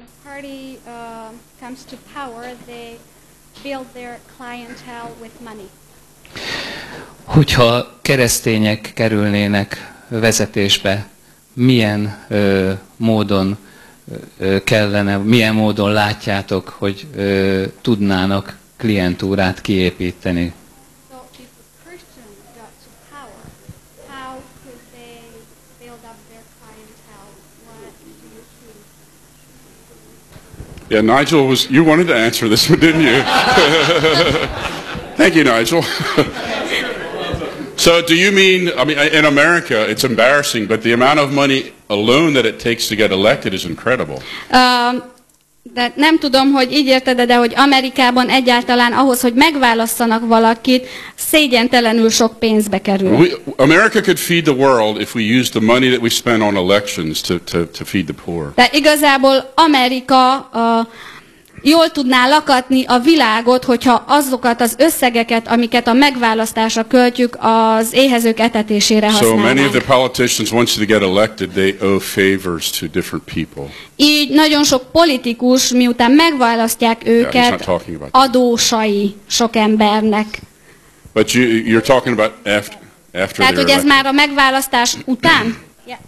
party comes to power, they build their clientele with money. Hogyha keresztények kerülnének vezetésbe, milyen módon kellene, milyen módon látjátok, hogy tudnának klientúrát kiépíteni? So if a Christian got to power, how could they build up their clientele? What do you think? Yeah, Nigel, you wanted to answer this one, didn't you? Thank you, Nigel. So do you mean, I mean, in America, it's embarrassing, but the amount of money alone that it takes to get elected is incredible. De nem tudom, hogy így érted, de hogy Amerikában egyáltalán ahhoz, hogy megválasszanak valakit, szégyentelenül sok pénzbe kerül. America could feed the world if we used the money that we spend on elections to feed the poor. De igazából Amerika jól tudná lakatni a világot, hogyha azokat az összegeket, amiket a megválasztásra költjük, az éhezők etetésére használnánk. So many of the politicians, once they get elected, they owe favors to different people. Így nagyon sok politikus, miután megválasztják őket, adósai sok embernek. But you're talking about after Tehát, hogy ez már a megválasztás után? Yeah,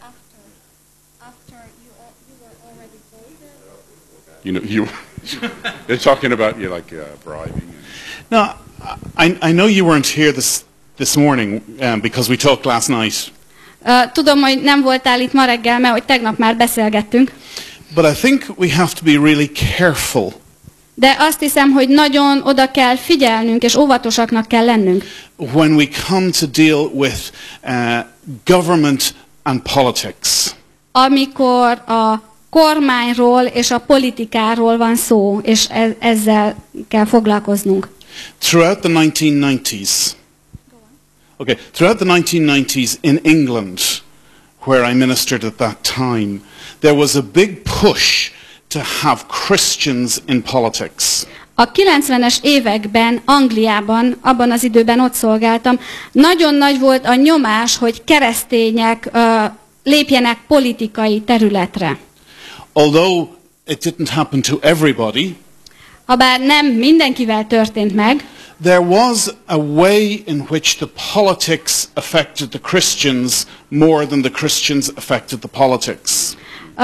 after you were already voted. They're talking about bribing. No, I know you weren't here this morning because we talked last night. Tudom, hogy nem voltál itt ma reggel, mert hogy tegnap már beszélgettünk. But I think we have to be really careful. De azt hiszem, hogy nagyon oda kell figyelnünk, és óvatosaknak kell lennünk. When we come to deal with government and politics. Amikor a kormányról és a politikáról van szó, és ezzel kell foglalkoznunk. Throughout the 1990s. Okay, throughout the 1990s in England, where I ministered at that time, there was a big push to have Christians in politics. A 90-es években Angliában, abban az időben ott szolgáltam, nagyon nagy volt a nyomás, hogy keresztények lépjenek politikai területre. Although it didn't happen to everybody, habár nem mindenkivel történt meg, there was a way in which the politics affected the Christians more than the Christians affected the politics.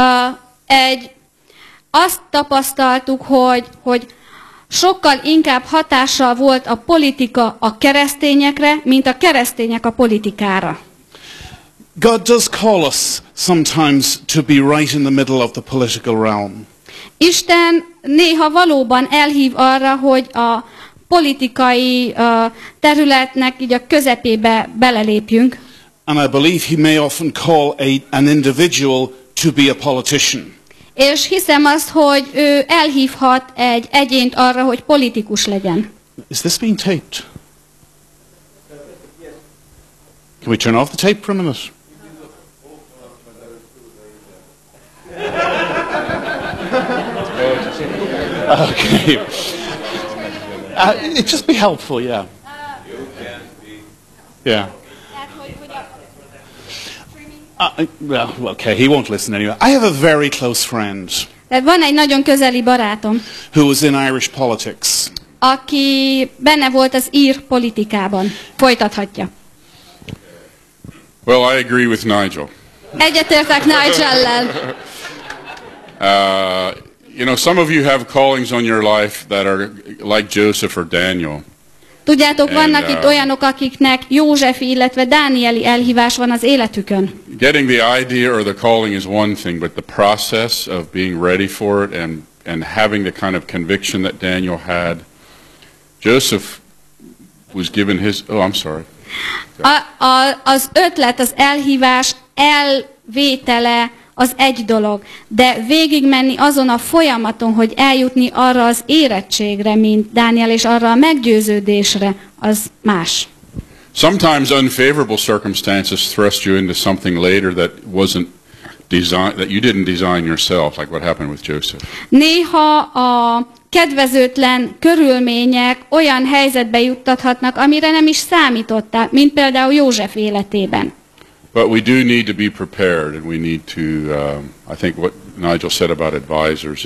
Azt tapasztaltuk, hogy sokkal inkább hatással volt a politika a keresztényekre, mint a keresztények a politikára. God does call us sometimes to be right in the middle of the political realm. Isten néha valóban elhív arra, hogy a politikai területnek így a közepébe belelépjünk. And I believe he may often call an individual to be a politician. És hiszem azt, hogy ő elhívhat egy egyént arra, hogy politikus legyen. Is this being taped? Can we turn off the tape for a minute? Okay. It'd just be helpful, yeah. Yeah. Well, okay, he won't listen anyway. I have a very close friend. Van egy nagyon közeli barátom, who was in Irish politics. Aki benne volt az ír politikában. Folytathatja. Well, I agree with Nigel. Egyetértek Nigellel. You know, some of you have callings on your life that are like Joseph or Daniel. Tudjátok, vannak itt olyanok, akiknek Józsefi, illetve Dánieli elhívás van az életükön. Getting the idea or the calling is one thing, but the process of being ready for it and having the kind of conviction that Daniel had. Joseph was given his... Oh, I'm sorry. Az ötlet, az elhívás elvétele az egy dolog, de végigmenni azon a folyamaton, hogy eljutni arra az érettségre, mint Dániel, és arra a meggyőződésre, az más. Sometimes unfavorable circumstances thrust you into something later that wasn't designed, that you didn't design yourself, like what happened with Joseph. Néha a kedvezőtlen körülmények olyan helyzetbe juttathatnak, amire nem is számítottál, mint például József életében. But we do need to be prepared, and we need to, I think what Nigel said about advisors